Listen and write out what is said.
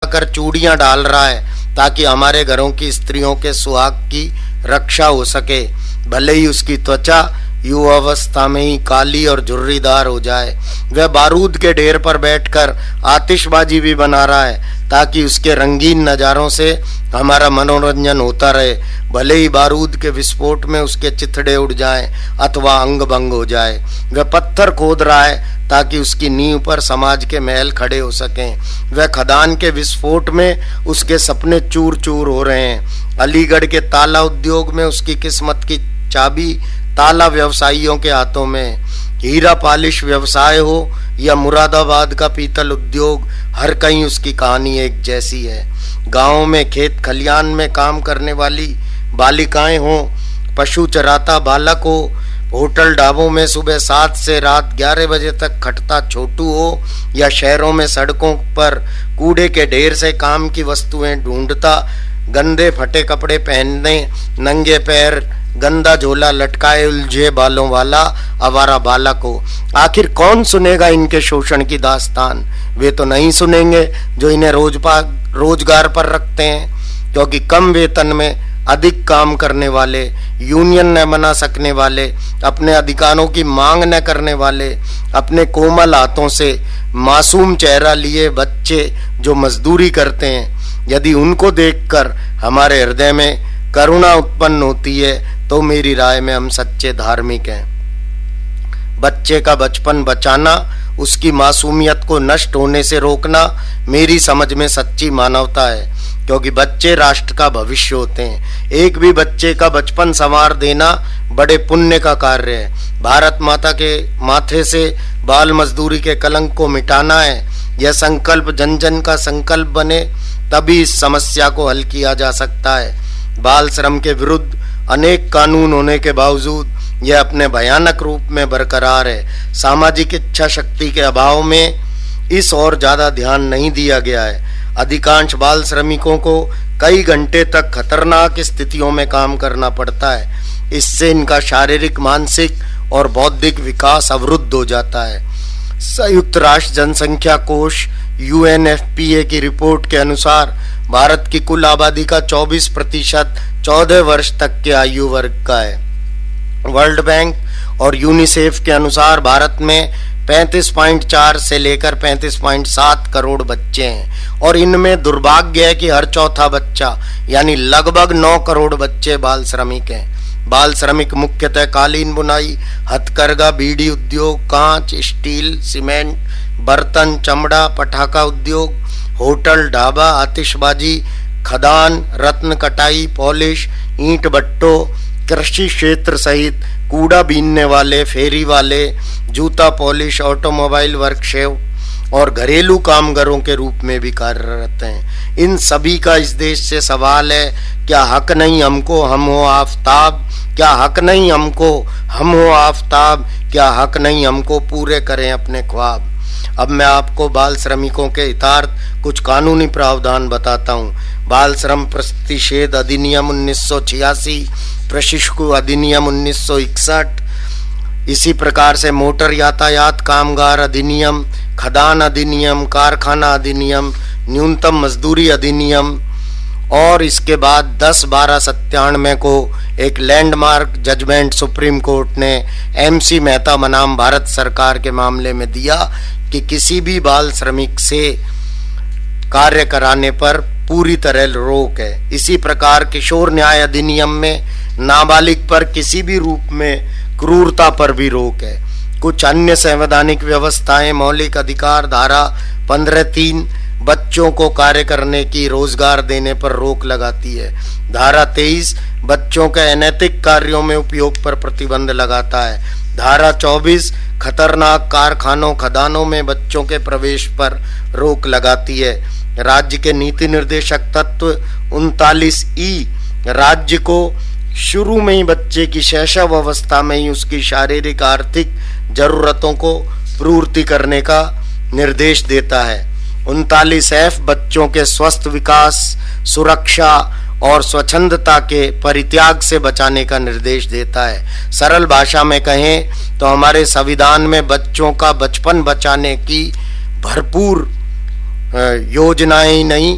कर चूड़ियां डाल रहा है ताकि हमारे घरों की स्त्रियों के सुहाग की रक्षा हो सके, भले ही उसकी त्वचा युवावस्था में ही काली और झुर्रीदार हो जाए। वह बारूद के ढेर पर बैठकर आतिशबाजी भी बना रहा है ताकि उसके रंगीन नज़ारों से हमारा मनोरंजन होता रहे, भले ही बारूद के विस्फोट में उसके चिथड़े उड़ जाएं अथवा अंग भंग हो जाए। वह पत्थर खोद रहा है ताकि उसकी नींव पर समाज के महल खड़े हो सकें। वह खदान के विस्फोट में उसके सपने चूर चूर हो रहे हैं। अलीगढ़ के ताला उद्योग में उसकी किस्मत की चाबी ताला व्यवसायियों के हाथों में। हीरा पालिश व्यवसाय हो या मुरादाबाद का पीतल उद्योग, हर कहीं उसकी कहानी एक जैसी है। गाँव में खेत खलियान में काम करने वाली बालिकाएं हों, पशु चराता बालक हो, होटल ढाबों में सुबह 7 से रात 11 बजे तक खटता छोटू हो, या शहरों में सड़कों पर कूड़े के ढेर से काम की वस्तुएं ढूंढता गंदे फटे कपड़े पहनने, नंगे पैर गंदा झोला लटकाए उलझे बालों वाला आवारा बालक हो। आखिर कौन सुनेगा इनके शोषण की दास्तान? वे तो नहीं सुनेंगे जो इन्हें रोजगार पर रखते हैं, क्योंकि कम वेतन में अधिक काम करने वाले, यूनियन न बना सकने वाले, अपने अधिकारों की मांग न करने वाले, अपने कोमल हाथों से मासूम चेहरा लिए बच्चे जो मजदूरी करते हैं, यदि उनको देखकर हमारे हृदय में करुणा उत्पन्न होती है तो मेरी राय में हम सच्चे धार्मिक हैं। बच्चे का बचपन बचाना, उसकी मासूमियत को नष्ट होने से रोकना मेरी समझ में सच्ची मानवता है, क्योंकि बच्चे राष्ट्र का भविष्य होते हैं। एक भी बच्चे का बचपन संवार देना बड़े पुण्य का कार्य है। भारत माता के माथे से बाल मजदूरी के कलंक को मिटाना है। यह संकल्प जन जन का संकल्प बने, तभी इस समस्या को हल किया जा सकता है। बाल श्रम के विरुद्ध अनेक कानून होने के बावजूद यह अपने भयानक रूप में बरकरार है। सामाजिक इच्छा शक्ति के अभाव में इस ओर ज्यादा ध्यान नहीं दिया गया है। अधिकांश बाल श्रमिकों को कई घंटे तक खतरनाक स्थितियों में काम करना पड़ता है। इससे इनका शारीरिक, मानसिक और बौद्धिक विकास अवरुद्ध हो जाता है। संयुक्त राष्ट्र जनसंख्या कोष UNFPA की रिपोर्ट के अनुसार भारत की कुल आबादी का 24% 14 वर्ष तक के आयु वर्ग का है। वर्ल्ड बैंक और यूनिसेफ के अनुसार भारत में 35.4 से लेकर 35.7 करोड़ बच्चे हैं, और इनमें दुर्भाग्य है कि हर चौथा बच्चा यानी लगभग 9 करोड़ बच्चे बाल श्रमिक हैं। बाल श्रमिक मुख्यतः कालीन बुनाई, हथकरघा, बीड़ी उद्योग, कांच, स्टील, सीमेंट, बर्तन, चमड़ा, पटाखा उद्योग, होटल, ढाबा, आतिशबाजी, खदान, रत्न कटाई, पॉलिश, ईंट भट्टों, कृषि क्षेत्र सहित कूड़ा बीनने वाले, फेरी वाले, जूता पॉलिश, ऑटोमोबाइल वर्कशॉप और घरेलू कामगारों के रूप में भी कार्यरत हैं। इन सभी का इस देश से सवाल है, क्या हक नहीं हमको हम हो आफ्ताब? क्या हक नहीं हमको हम हो आफ्ताब? क्या हक नहीं हमको पूरे करें अपने ख्वाब? अब मैं आपको बाल श्रमिकों के हितार्थ कुछ कानूनी प्रावधान बताता हूँ। बाल श्रम प्रतिषेध अधिनियम 1986, प्रशिक्षु अधिनियम 1961, इसी प्रकार से मोटर यातायात कामगार अधिनियम, खदान अधिनियम, कारखाना अधिनियम, न्यूनतम मजदूरी अधिनियम, और इसके बाद 10/12/97 को एक लैंडमार्क जजमेंट सुप्रीम कोर्ट ने MC मेहता बनाम भारत सरकार के मामले में दिया कि किसी भी बाल श्रमिक से कार्य कराने पर पूरी तरह रोक है। इसी प्रकार किशोर न्याय अधिनियम में नाबालिग पर किसी भी रूप में क्रूरता पर भी रोक है। कुछ अन्य संवैधानिक व्यवस्थाएं मौलिक अधिकार धारा 15(3) बच्चों को कार्य करने की, रोजगार देने पर रोक लगाती है। धारा 23 बच्चों के अनैतिक कार्यों में उपयोग पर प्रतिबंध लगाता है। धारा 24 खतरनाक कारखानों, खदानों में बच्चों के प्रवेश पर रोक लगाती है। राज्य के नीति निर्देशक तत्व 39E राज्य को शुरू में ही बच्चे की शैशव अवस्था में ही उसकी शारीरिक आर्थिक जरूरतों को पूर्ति करने का निर्देश देता है। 39F बच्चों के स्वस्थ विकास, सुरक्षा और स्वच्छंदता के परित्याग से बचाने का निर्देश देता है। सरल भाषा में कहें तो हमारे संविधान में बच्चों का बचपन बचाने की भरपूर योजनाएं नहीं